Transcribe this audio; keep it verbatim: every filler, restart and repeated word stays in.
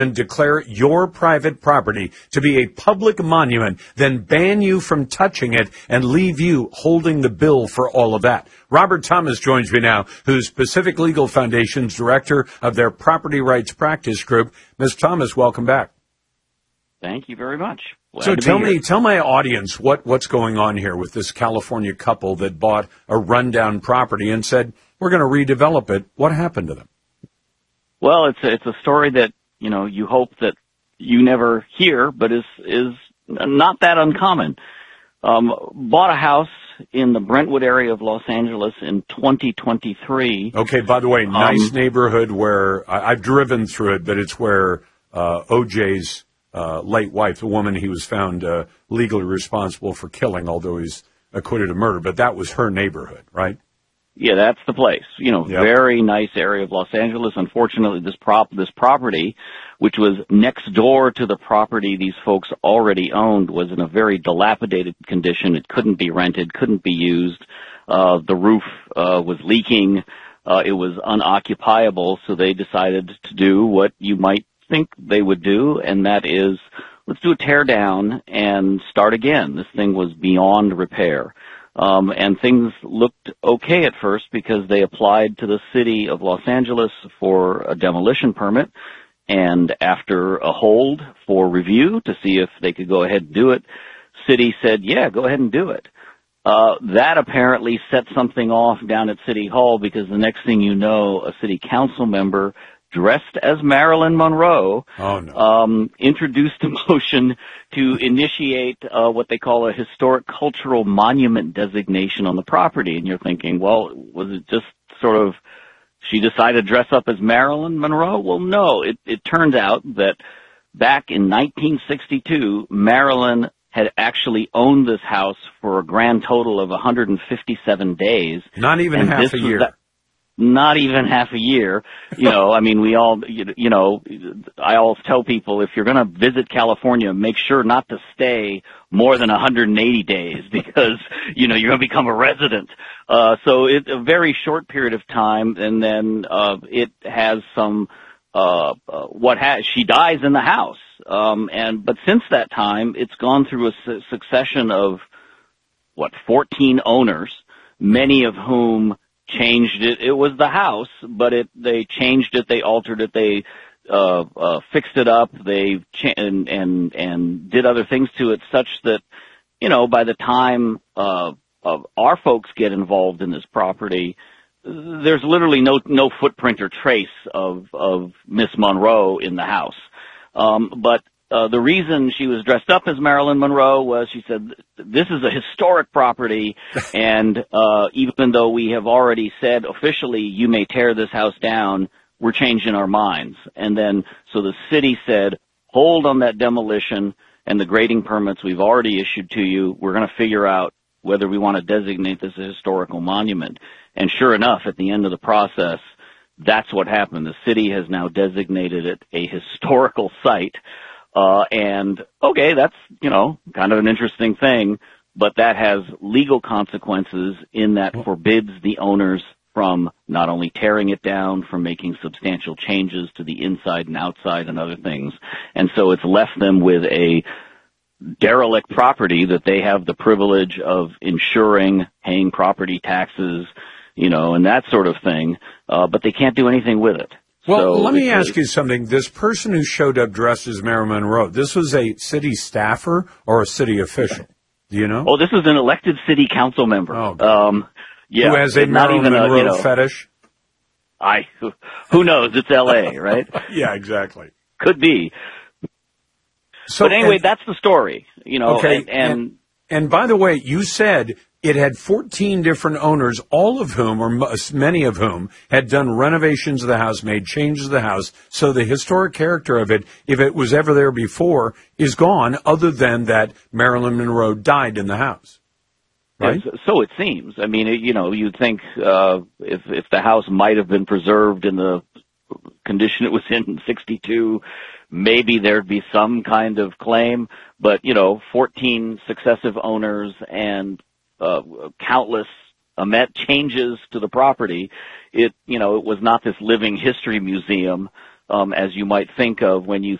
and declare your private property to be a public monument, then ban you from touching it and leave you holding the bill for all of that. Robert Thomas joins me now, who's Pacific Legal Foundation's director of their Property Rights Practice Group. Miz Thomas, welcome back. Thank you very much. Glad so to tell be me, here. tell my audience what, what's going on here with this California couple that bought a rundown property and said, we're going to redevelop it. What happened to them? Well, it's a, it's a story that, you know, you hope that you never hear, but is is not that uncommon. Um, bought a house in the Brentwood area of Los Angeles in twenty twenty-three. Okay, by the way, nice um, neighborhood where I, I've driven through it, but it's where uh, O J's uh, late wife, the woman he was found uh, legally responsible for killing, although he's acquitted of murder, but that was her neighborhood, right? Yeah, that's the place. You know, Yep. Very nice area of Los Angeles. Unfortunately, this prop, this property, which was next door to the property these folks already owned, was in a very dilapidated condition. It couldn't be rented, couldn't be used. Uh, the roof, uh, was leaking. Uh, it was unoccupiable, so they decided to do what you might think they would do, and that is, let's do a tear down and start again. This thing was beyond repair. Um, and things looked okay at first because they applied to the city of Los Angeles for a demolition permit, and after a hold for review to see if they could go ahead and do it, city said, yeah, go ahead and do it. Uh, that apparently set something off down at City Hall, because the next thing you know, a city council member dressed as Marilyn Monroe, Oh, no. um, introduced a motion to initiate uh, what they call a historic cultural monument designation on the property. And you're thinking, well, was it just sort of she decided to dress up as Marilyn Monroe? Well, no. It, it turns out that back in nineteen sixty-two, Marilyn had actually owned this house for a grand total of one hundred fifty-seven days. Not even And half this a was year. the- Not even half a year. You know, I mean, we all, you you know, I always tell people, if you're going to visit California, make sure not to stay more than one hundred eighty days, because, you know, you're going to become a resident. Uh, so it's a very short period of time, and then, uh, it has some, uh, uh what has, she dies in the house. Um, and, but since that time, it's gone through a su- succession of, what, fourteen owners, many of whom changed it. It was the house, but it, they changed it, they altered it, they, uh, uh, fixed it up, they, cha- and, and, and did other things to it such that, you know, by the time, uh, of our folks get involved in this property, there's literally no, no footprint or trace of, of Miss Monroe in the house. Um, but, Uh, the reason she was dressed up as Marilyn Monroe was, she said, this is a historic property, and uh, even though we have already said officially you may tear this house down, we're changing our minds. And then, so the city said, hold on that demolition and the grading permits we've already issued to you. We're going to figure out whether we want to designate this a historical monument. And sure enough, at the end of the process, that's what happened. The city has now designated it a historical site. Uh, and okay, that's, you know, kind of an interesting thing, but that has legal consequences in that forbids the owners from not only tearing it down, from making substantial changes to the inside and outside and other things. And so it's left them with a derelict property that they have the privilege of insuring, paying property taxes, you know, and that sort of thing, uh, but they can't do anything with it. Well, So let me it's- ask you something. This person who showed up dressed as Marilyn Monroe, this was a city staffer or a city official? Do you know? Oh, this is an elected city council member. Oh, um, yeah, who has a not Marilyn even a, Monroe you know, fetish? I, who knows? It's L A, right? Yeah, exactly. Could be. So, But anyway, and- that's the story, you know, Okay, and, and, and and by the way, you said it had fourteen different owners, all of whom, or most, many of whom, had done renovations of the house, made changes to the house. So the historic character of it, if it was ever there before, is gone, other than that Marilyn Monroe died in the house. Right? Yes, so it seems. I mean, it, you know, you'd think uh, if if the house might have been preserved in the condition it was in in sixty-two, maybe there'd be some kind of claim. But, you know, fourteen successive owners and uh, countless Met changes to the property. It, you know, it was not this living history museum. um, as you might think of when you